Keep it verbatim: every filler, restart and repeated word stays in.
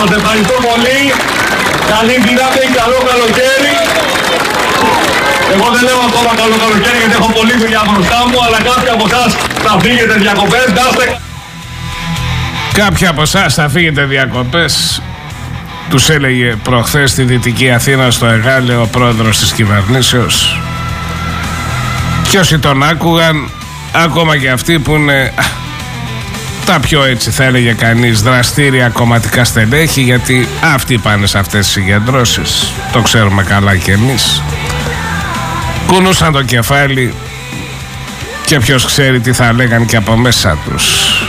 Σας ευχαριστώ πολύ. Καλή δύναμη, καλό καλοκαίρι. Εγώ δεν λέω ακόμα καλό καλοκαίρι γιατί έχω πολλή δουλειά μπροστά μου, αλλά κάποιοι από εσάς θα φύγετε διακοπές. Κάποιοι από εσάς θα φύγετε διακοπές. Τους έλεγε προχθές στη Δυτική Αθήνα στο Εγάλεο ο πρόεδρος της κυβερνήσεως. Και όσοι τον άκουγαν, ακόμα και αυτοί που είναι τα πιο, έτσι θα έλεγε κανείς, δραστήρια κομματικά στελέχη, γιατί αυτοί πάνε σε αυτές τις συγκεντρώσεις, το ξέρουμε καλά κι εμείς, κουνούσαν το κεφάλι και ποιος ξέρει τι θα λέγαν και από μέσα τους.